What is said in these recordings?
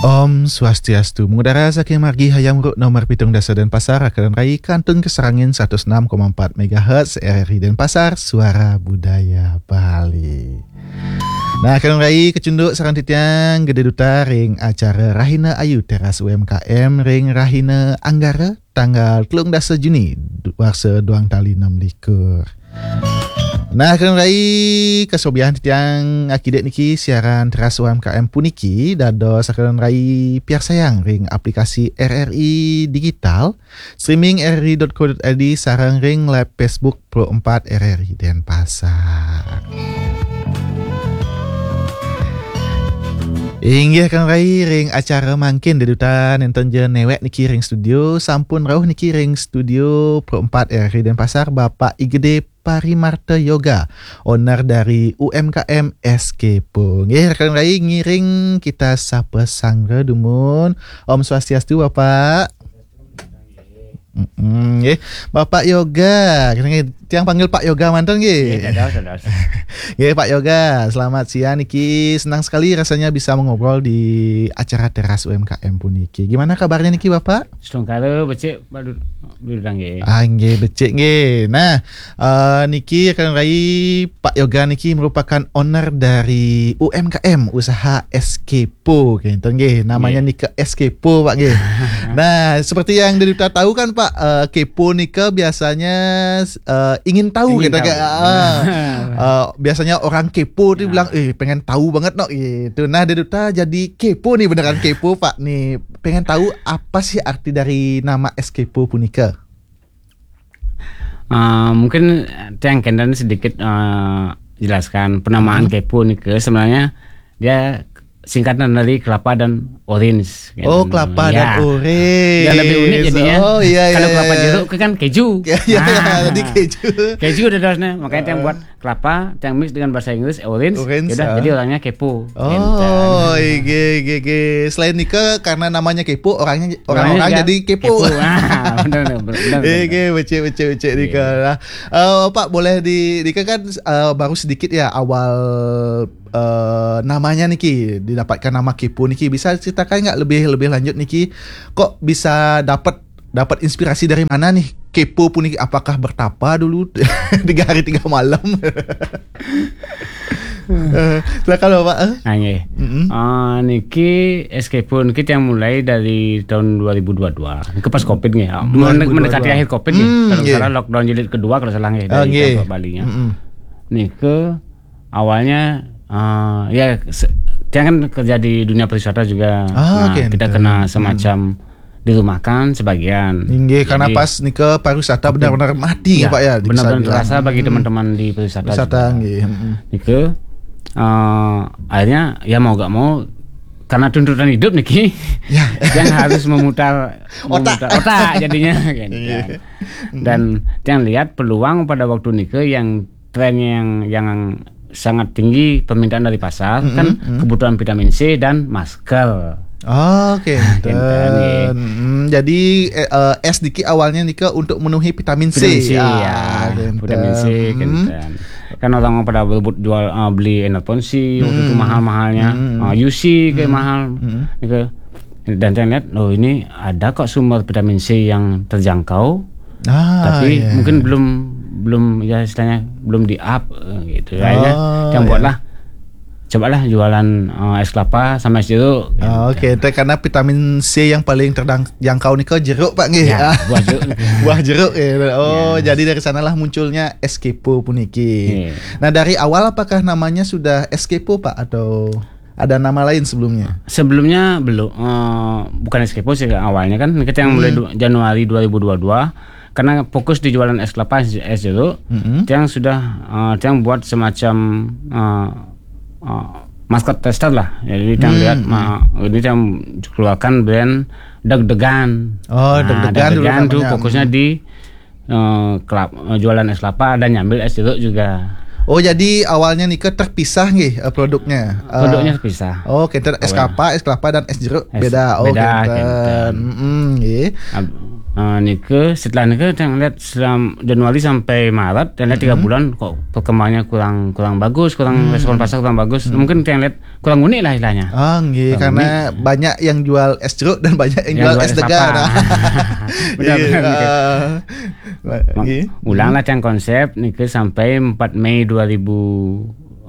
Om Swastiastu, mengudara saking margi hayam ruk nomor pitung dasa dan pasar akan rai kantun keserangin 106,4 MHz RRI Denpasar, suara budaya Bali. Nah, akan rai kecunduk sarang titiang gede duta ring acara Rahina Ayu Teras UMKM ring Rahina Anggara tanggal 13 Juni warsa duang tali 6 likur. Nah, kan rai kesobihan titiang akidet niki siaran Teras UMKM puniki dados akan rai piar sayang ring aplikasi RRI digital streaming rri.co.id sareng ring live Facebook Pro 4 RRI Denpasar. Inggih kan rai ring acara mangkin dedutan enten je newek niki ring studio sampun rauh niki ring studio Pro 4 RRI Denpasar Bapak Igede Parimarta Yoga, owner dari UMKM Eskepo. Nggih rekan rai ngiring kita sapa sangre dumun. Om Swastiastu Bapak. Nggih, Bapak Yoga. Tiang panggil Pak Yoga mantan nggih. Nggih Pak Yoga, selamat siang niki. Senang sekali rasanya bisa mengobrol di acara Teras UMKM puniki. Gimana kabarnya niki Bapak? Setungkala becik baru nggih. Nggih becik nggih. Nah, niki akan rai Pak Yoga niki merupakan owner dari UMKM usaha Eskepo gitu nggih. Namanya nika Eskepo Pak nggih. Nah, seperti yang kita tahu kan Pak, kepo nika biasanya ingin tahu gitu kan. Biasanya orang kepo tuh bilang pengen tahu banget no gitu. Nah, Deduta jadi kepo nih, beneran kepo Pak nih. Pengen tahu apa sih arti dari nama Eskepo punika? Mungkin yang kendan sedikit jelaskan penamaan kepo nika sebenarnya dia singkatan dari kelapa dan orange. Oh, kelapa dan orange. Yang lebih unik jadinya. Oh iya. Kalau kelapa jeruk kan keju. Iya, tadi keju. Keju dadasnya. Makanya yang buat kelapa, yang mix dengan bahasa Inggris orange. Jadi orangnya kepo. Oh, iya. Selain nikah karena namanya kepo, orang-orang jadi kepo. Benar. Iya, becek nikah. Pak boleh nikah kan baru sedikit ya awal namanya niki didapatkan nama kepo niki, bisa ceritakan nggak lebih lanjut niki kok bisa dapat inspirasi dari mana nih kepo pun niki? Apakah bertapa dulu 3 hari 3 malam? Silakan Bapak. Niki Eskepo niki yang mulai dari tahun 2022 ke pas Covid nih, mendekati akhir Covid nih, kalau salah lockdown jilid kedua kalau salah nih dari Bali nya. Niki awalnya dia kan kerja di dunia pariwisata juga. Kita kena semacam dirumahkan sebagian. Karena pas nika pariwisata benar-benar mati ya Pak ya. Benar-benar terasa bagi teman-teman di pariwisata. Nika akhirnya ya mau gak mau karena tuntutan hidup niki yang harus memutar otak jadinya kan. Dan yang lihat peluang pada waktu niki yang trennya yang sangat tinggi permintaan dari pasar kan kebutuhan vitamin C dan masker. Jadi Diki awalnya Nika untuk memenuhi vitamin C. Vitamin C kan orang pada berebut jual beli Enerponsi waktu itu mahal-mahalnya, UC kayak mahal. Dan saya lihat ini ada kok sumber vitamin C yang terjangkau. Tapi mungkin belum ya istilahnya belum di up gitu. Akhirnya yang cobalah jualan es kelapa sama es jeruk. Karena vitamin C yang paling terjangkau nih jeruk Pak nggih. Buah jeruk. Jadi dari sanalah munculnya Eskepo puniki. Nah, dari awal apakah namanya sudah Eskepo Pak atau ada nama lain sebelumnya? Sebelumnya belum, bukan Eskepo sih awalnya kan kita yang mulai Januari 2022. Karena fokus di jualan es kelapa, es jeruk, yang sudah yang buat semacam maskot tester lah. Jadi yang lihat ini yang keluarkan brand deg-degan. Deg-degan tuh fokusnya di jualan es kelapa dan nyambil es jeruk juga. Jadi awalnya Nika terpisah nih produknya. Produknya terpisah. Es kelapa dan es jeruk beda. Nike setelah Nike yang lihat selama Januari sampai Maret dan lihat 3 bulan kok perkembangannya kurang bagus, respon pasar kurang bagus. Mungkin yang lihat kurang unik lah istilahnya. Oh, nggih, karena unik. Banyak yang jual es jeruk dan banyak yang jual es degan. Ulanglah yang konsep Nike sampai 4 Mei 2022.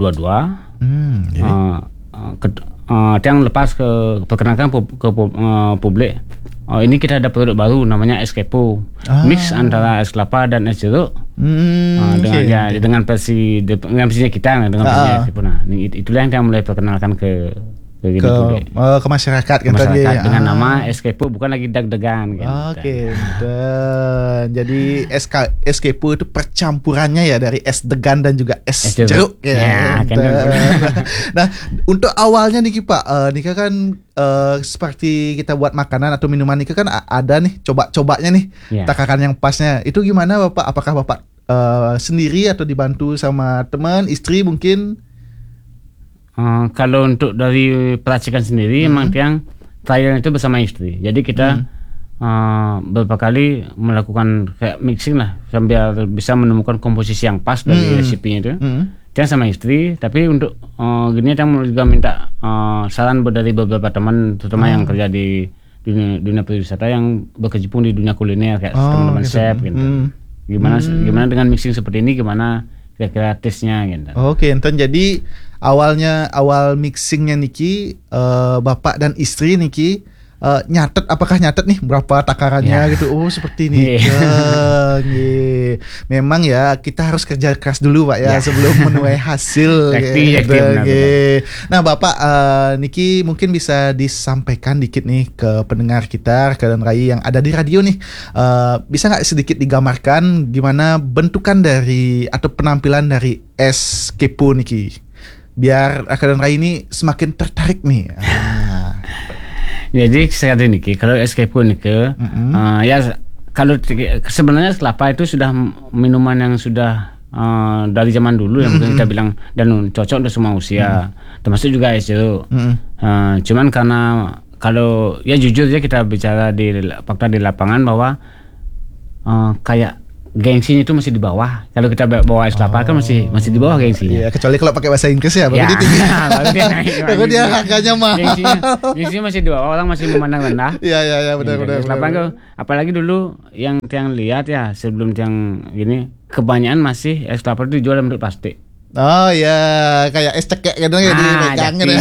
Yang lepas perkenalkan ke publik. Ini kita ada produk baru namanya es kepo, mix antara es kelapa dan es jeruk. Dengan versinya kita dengan versinya es kepo. Nah, itulah yang mulai perkenalkan ke masyarakat kan dengan nama es kepo, bukan lagi dag-dagan gitu. Jadi es kepo itu percampurannya ya dari es degan dan juga es jeruk ya. Nah, untuk awalnya nih Pak, Nika kan seperti kita buat makanan atau minuman Nika kan ada nih coba-cobanya nih, takaran yang pasnya. Itu gimana Bapak? Apakah Bapak sendiri atau dibantu sama teman, istri mungkin? Kalau untuk dari peracikan sendiri memang yang trial itu bersama istri. Jadi kita beberapa kali melakukan kayak mixing lah sambil bisa menemukan komposisi yang pas dari resepnya itu. Yang sama istri, tapi untuk gini yang juga minta saran dari beberapa teman, terutama yang kerja di dunia pariwisata yang berkecimpung di dunia kuliner kayak teman-teman chef gitu. Gimana dengan mixing seperti ini, gimana kira-kira taste-nya gitu. Enten jadi awal mixingnya Niki, bapak dan istri Niki apakah nyatet nih berapa takarannya gitu. Seperti ini. Memang ya kita harus kerja keras dulu Pak ya sebelum menuai hasil. Nah Bapak, Niki mungkin bisa disampaikan dikit nih ke pendengar kita Kedan Rai yang ada di radio nih, bisa nggak sedikit digambarkan gimana bentukan dari atau penampilan dari es kepo Niki, biar Kedan Rai ini semakin tertarik nih. Jadi seperti ini, kalau es kepo Nike, ya kalau sebenarnya kelapa itu sudah minuman yang sudah dari zaman dulu yang mungkin kita bilang dan cocok untuk semua usia, termasuk juga es jeruk. Cuman karena kalau ya jujur ya kita bicara di fakta di lapangan bahwa kayak gengsinya itu masih di bawah. Kalau kita bawa es kelapa kan masih di bawah gengsinya. Iya, kecuali kalau pakai bahasa Inggris ya, baru dia tinggi. Baru dia harganya mahal. Gengsinya masih di bawah, orang masih memandang rendah. Iya, benar. Kelapa itu, apalagi dulu yang lihat ya sebelum yang gini, kebanyakan masih es kelapa itu dijual dalam bentuk plastik. Oh ya, kayak es cekek gitu ya dipegang gitu.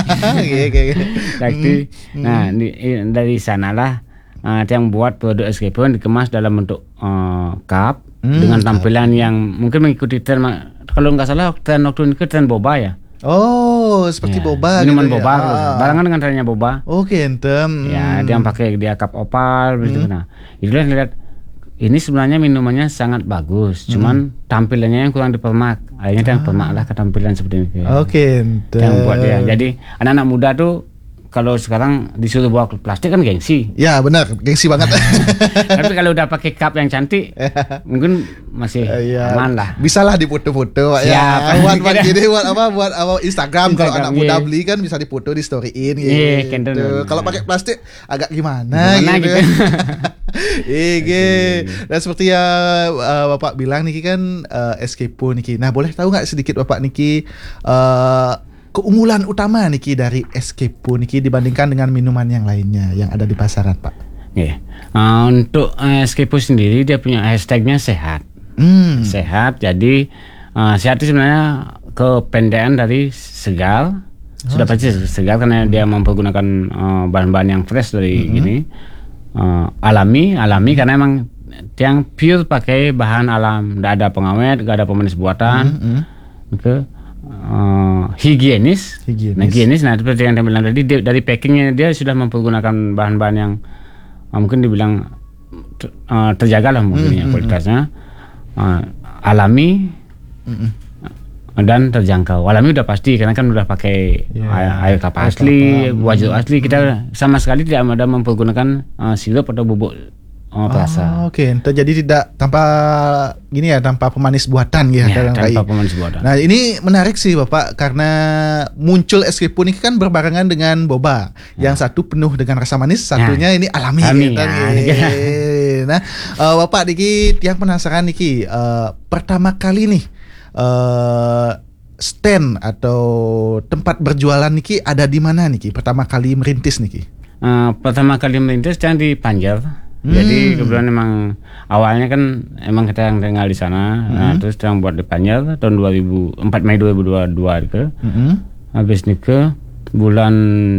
Nah, dari sanalah yang buat produk es kepo dikemas dalam bentuk cup dengan tampilan yang mungkin mengikuti tren, kalau nggak salah tren waktu itu tren boba ya. Seperti boba. Minuman boba, barengan dengan trennya boba. Entem. Ya, dia pakai cup opal begitu. Nah, itulah lihat ini sebenarnya minumannya sangat bagus, cuman tampilannya yang kurang dipermak. Akhirnya yang permak lah ketampilan seperti ini. Entem. Yang buat dia. Jadi anak-anak muda tuh kalau sekarang disuruh bawa plastik kan gengsi. Ya benar, gengsi banget. Tapi kalau udah pakai cup yang cantik, mungkin masih aman lah. Bisa lah dipoto-foto Pak ya. Buat gini, buat Instagram. Kalau anak muda beli kan bisa dipoto, di storyin gitu. Kalau pakai plastik agak gimana gitu. Dan seperti yang Bapak bilang Niki kan es kepo Niki. Nah, boleh tahu nggak sedikit Bapak Niki keunggulan utama Niki dari es kepo Niki dibandingkan dengan minuman yang lainnya yang ada di pasaran Pak? Untuk es kepo sendiri dia punya hashtagnya sehat. Sehat, jadi sehat itu sebenarnya kependekan dari segar. Sudah pasti segar karena dia mempergunakan bahan-bahan yang fresh dari gini. Alami karena emang yang pure pakai bahan alam, tidak ada pengawet, tidak ada pemanis buatan. Higienis. Nah seperti yang saya bilang tadi, dari packingnya dia sudah mempergunakan bahan-bahan yang mungkin dibilang terjaga lah mungkin kualitasnya, alami dan terjangkau. Alami udah pasti karena kan udah pakai air kelapa asli, buah jeruk asli. Kita sama sekali tidak ada mempergunakan sirup atau bubuk perasa. Oke, jadi tidak tanpa gini ya, tanpa pemanis buatan ya, tanpa pemanis buatan. Nah, ini menarik sih Bapak, karena muncul es krim pun ini kan berbarengan dengan boba. Yang satu penuh dengan rasa manis, satunya ini alami Nah, Bapak Niki yang penasaran Niki, pertama kali nih stand atau tempat berjualan Niki ada di mana Niki? Pertama kali merintis Niki? Pertama kali merintis yang di Panjer. Jadi kebetulan emang awalnya kan emang kita yang tinggal di sana. Nah, terus yang buat di Panjer tahun 4 Mei 2022 ke. Habis nikah bulan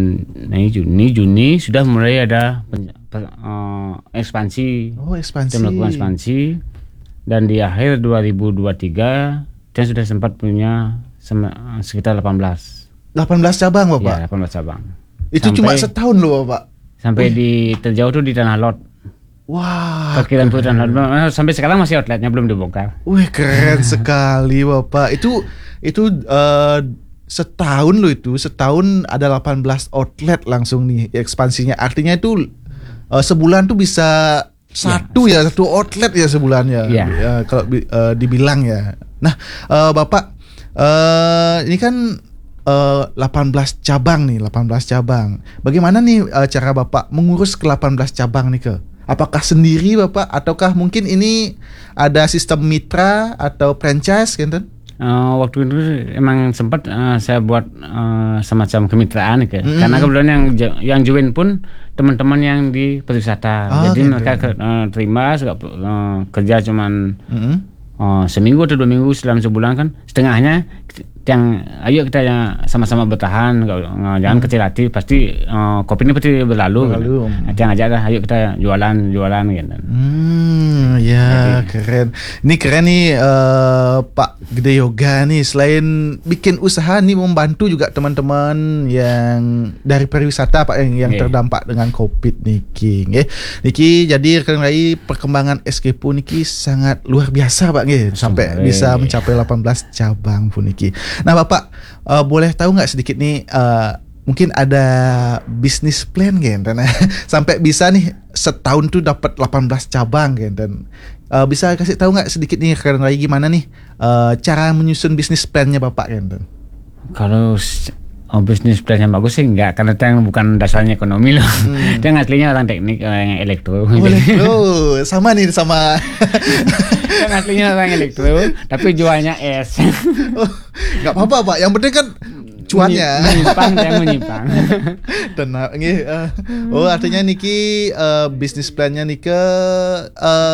Juni sudah mulai ada ekspansi. Kita melakukan ekspansi, dan di akhir 2023 dan sudah sempat punya sekitar 18 cabang Bapak? Ya, 18 cabang. Itu cuma setahun loh Bapak? Sampai di terjauh tuh di Tanah Lot. Wah, parkiran Tanah Lot. Sampai sekarang masih outletnya belum dibongkar. Wih, keren sekali Bapak. Itu setahun loh, setahun ada 18 outlet langsung nih ekspansinya. Artinya itu sebulan tuh bisa satu outlet ya sebulannya. Kalau dibilang ya. Nah, Bapak, ini kan 18 cabang. Bagaimana nih cara Bapak mengurus ke 18 cabang nih ke? Apakah sendiri Bapak, ataukah mungkin ini ada sistem mitra atau franchise gitu? Waktu itu emang sempat saya buat semacam kemitraan gitu. Karena kebetulan yang join pun teman-teman yang di pariwisata. Jadi mereka terima kerja cuman seminggu atau 2 minggu, dalam sebulan kan setengahnya yang ayo kita sama-sama bertahan, jangan kecil hati, pasti kopi ini pasti berlalu. Yang ngajak lah, ayo kita jualan gitu. Ya, keren. Ini keren nih Pak Gede Yoga nih, selain bikin usaha nih membantu juga teman-teman yang dari pariwisata Pak yang terdampak dengan Covid niki. Niki jadi rekan rai perkembangan SK pun niki sangat luar biasa Pak sampai bisa mencapai 18 cabang pun niki. Nah Bapak, boleh tahu nggak sedikit nih, mungkin ada bisnis plan gitu, sampai bisa nih setahun tuh dapat 18 cabang gitu. Bisa kasih tahu nggak sedikit nih karena gimana nih cara menyusun bisnis plannya Bapak gitu? Kalau bisnis plan yang bagus sih enggak, karena yang bukan dasarnya ekonomi loh. Dia aslinya orang teknik, yang elektro. Sama. Yang aslinya orang elektro, tapi jualnya es. Nggak apa-apa Pak, yang penting kan cuannya. Menyimpang. Tenang. Artinya niki bisnis plannya niki